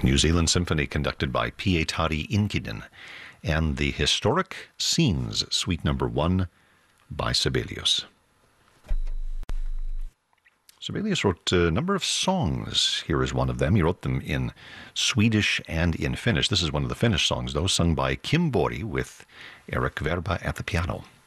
New Zealand Symphony conducted by Pietari Inkinen, and the Historic Scenes, Suite Number 1 by Sibelius. Sibelius wrote a number of songs. Here is one of them. He wrote them in Swedish and in Finnish. This is one of the Finnish songs, though, sung by Kim Borg with Eric Verba at the piano.